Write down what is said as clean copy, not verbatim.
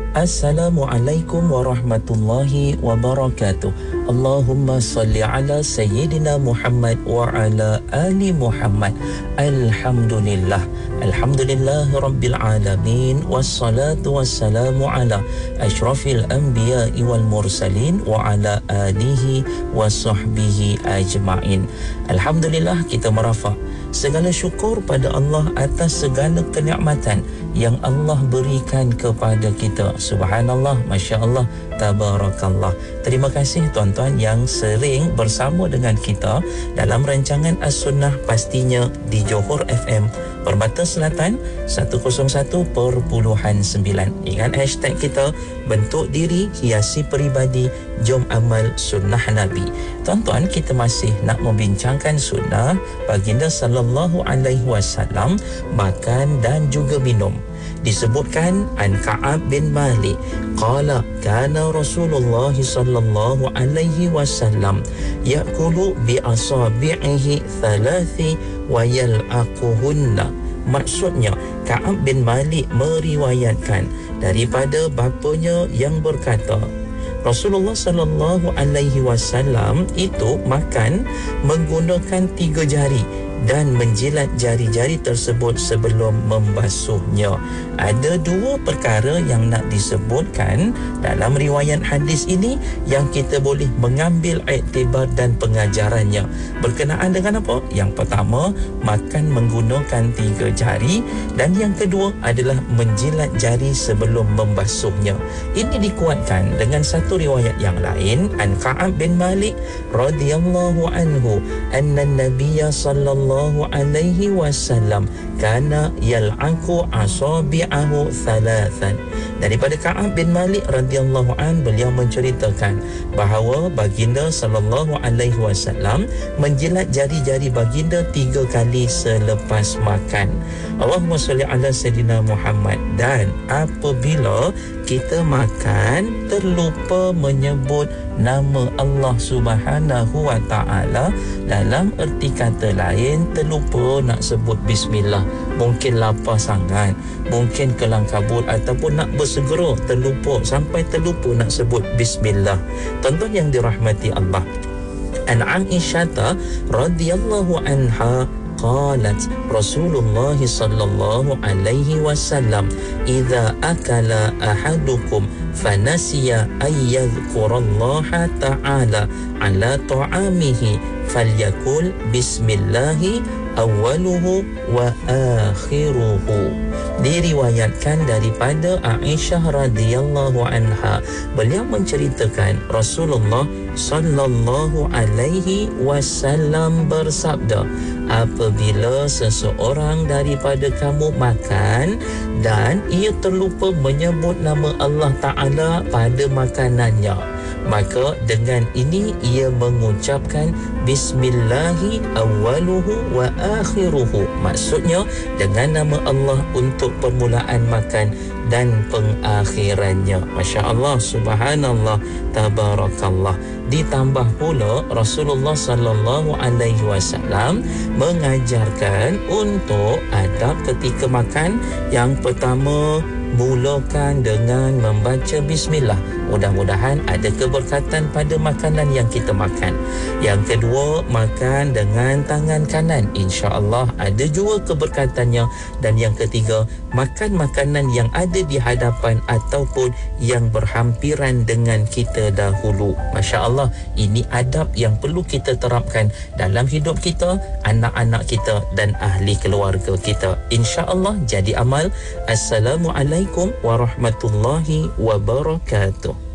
Assalamualaikum warahmatullahi wabarakatuh. Allahumma salli ala Sayyidina Muhammad wa ala ali Muhammad. Alhamdulillah. Alhamdulillah Rabbil Alamin. Wassalatu wassalamu ala ashrafil anbiya'i wal mursalin wa ala alihi wa sahbihi ajma'in. Alhamdulillah, kita merafak segala syukur pada Allah atas segala kenikmatan yang Allah berikan kepada kita. Subhanallah, Masya Allah, Tabarakallah. Terima kasih tuan-tuan yang sering bersama dengan kita dalam rancangan As-Sunnah, pastinya di Johor FM Permata Selatan 101.9. Ingat hashtag kita, bentuk diri, hiasi peribadi, jom amal sunnah Nabi. Tuan-tuan, kita masih nak membincangkan sunnah baginda sallallahu alaihi wasallam, makan dan juga minum. Disebutkan an Ka'ab bin Malik qala kana Rasulullah sallallahu alaihi wasallam ya'kulu bi asabi'ihi thalathi wa yal'aquhunna. Maksudnya, Ka'ab bin Malik meriwayatkan daripada bapanya yang berkata, Rasulullah sallallahu alaihi wasallam itu makan menggunakan 3 jari dan menjilat jari-jari tersebut sebelum membasuhnya. Ada 2 perkara yang nak disebutkan dalam riwayat hadis ini yang kita boleh mengambil iktibar dan pengajarannya. Berkenaan dengan apa? Yang pertama, makan menggunakan 3 jari, dan yang kedua adalah menjilat jari sebelum membasuhnya. Ini dikuatkan dengan satu riwayat yang lain, an Ka'ab bin Malik radhiyallahu anhu anna Nabiyya sallallahu alaihi wasallam kana yal'aku asabi'ahu thalathan. Daripada Ka'ab bin Malik radhiyallahu an, beliau menceritakan bahawa baginda sallallahu alaihi wasallam menjilat jari-jari baginda 3 kali selepas makan. Allahumma salli ala Sayyidina Muhammad. Dan apabila kita makan terlupa menyebut nama Allah Subhanahu wa ta'ala, dalam erti kata lain terlupa nak sebut bismillah, mungkin lapar sangat, mungkin kelang kabut, ataupun nak bersegera terlupa, sampai terlupa nak sebut bismillah. Tuan-tuan yang dirahmati Allah, an Aisyah radhiyallahu anha qalat Rasulullah sallallahu alaihi wasallam idza akala ahadukum fanasiya ay yadhkurallaha ta'ala ala ta'amihi falyakul bismillahi awaluhu wa akhiruhu. Diriwayatkan daripada Aisyah radhiyallahu anha, beliau menceritakan Rasulullah sallallahu alaihi wasallam bersabda, apabila seseorang daripada kamu makan dan ia terlupa menyebut nama Allah Ta'ala pada makanannya, maka dengan ini ia mengucapkan bismillahi awaluhu wa akhiruhu. Maksudnya dengan nama Allah untuk permulaan makan dan pengakhirannya. Masya Allah, subhanallah, tabarakallah. Ditambah pula Rasulullah sallallahu alaihi wasallam mengajarkan untuk adab ketika makan. Yang pertama, mulakan dengan membaca bismillah. Mudah-mudahan ada keberkatan pada makanan yang kita makan. Yang kedua, makan dengan tangan kanan, insya-Allah ada juga keberkatannya. Dan yang ketiga, makan makanan yang ada di hadapan ataupun yang berhampiran dengan kita dahulu. Masya-Allah, ini adab yang perlu kita terapkan dalam hidup kita, anak-anak kita dan ahli keluarga kita. Insya-Allah jadi amal. Assalamualaikum warahmatullahi wabarakatuh.